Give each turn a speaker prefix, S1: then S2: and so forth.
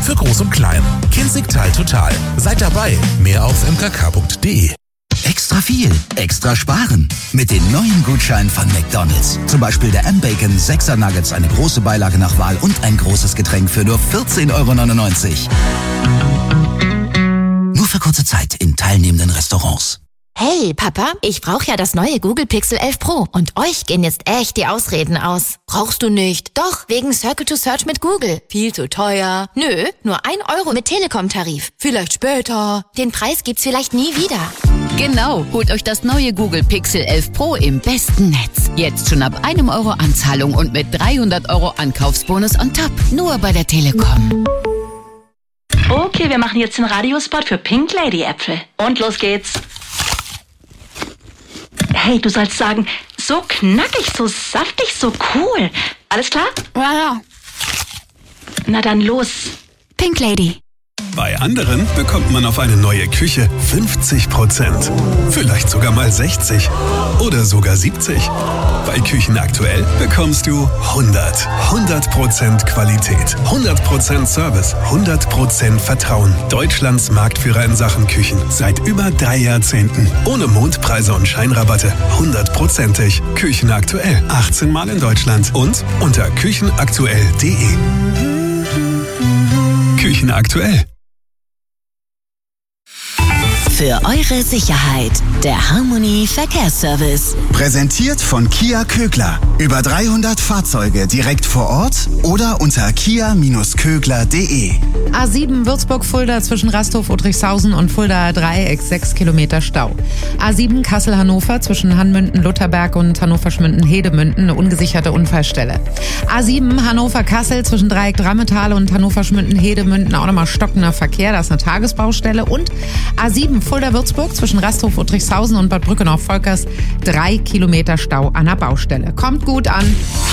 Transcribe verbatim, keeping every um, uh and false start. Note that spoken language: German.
S1: Für Groß und Klein. Kinzigtal Total. Seid dabei. Mehr auf m k k punkt d e.
S2: Extra viel, extra sparen. Mit den neuen Gutscheinen von McDonald's. Zum Beispiel der M-Bacon sechser Nuggets, eine große Beilage nach Wahl und ein großes Getränk für nur vierzehn Euro neunundneunzig. Nur für kurze Zeit in teilnehmenden Restaurants.
S3: Hey, Papa, ich brauche ja das neue Google Pixel elf Pro. Und euch gehen jetzt echt die Ausreden aus. Brauchst du nicht? Doch, wegen Circle to Search mit Google. Viel zu teuer. Nö, nur ein Euro mit Telekom-Tarif. Vielleicht später. Den Preis gibt's vielleicht nie wieder.
S4: Genau, holt euch das neue Google Pixel elf Pro im besten Netz. Jetzt schon ab einem Euro Anzahlung und mit dreihundert Euro Ankaufsbonus on top. Nur bei der Telekom.
S5: Okay, wir machen jetzt den Radiospot für Pink Lady Äpfel. Und los geht's. Hey, du sollst sagen, so knackig, so saftig, so cool. Alles klar?
S4: Ja, ja.
S5: Na dann los.
S3: Pink Lady.
S6: Bei anderen bekommt man auf eine neue Küche fünfzig Prozent. Vielleicht sogar mal sechzig oder sogar siebzig. Bei Küchen aktuell bekommst du hundert. hundert Prozent Qualität, hundert Prozent Service, hundert Prozent Vertrauen. Deutschlands Marktführer in Sachen Küchen. Seit über drei Jahrzehnten. Ohne Mondpreise und Scheinrabatte. hundertprozentig. Küchen aktuell. achtzehn Mal in Deutschland. Und unter küchenaktuell punkt d e. Küchen aktuell.
S7: Für eure Sicherheit, der Harmony Verkehrsservice.
S2: Präsentiert von Kia Kögler. Über dreihundert Fahrzeuge direkt vor Ort oder unter kia Bindestrich kögler punkt d e.
S8: A sieben Würzburg-Fulda zwischen Rasthof-Udrichshausen und Fuldaer Dreieck, sechs Kilometer Stau. A sieben Kassel-Hannover zwischen Hanmünden-Lutherberg und Hannover-Schmünden-Hedemünden, eine ungesicherte Unfallstelle. A sieben Hannover-Kassel zwischen Dreieck-Drammetal und Hannover-Schmünden-Hedemünden, auch nochmal stockender Verkehr, das ist eine Tagesbaustelle. Und A sieben Fulda-Würzburg zwischen Rasthof-Udrichshausen und Bad Brückenau-Volkers, drei Kilometer Stau an der Baustelle. Kommt gut an.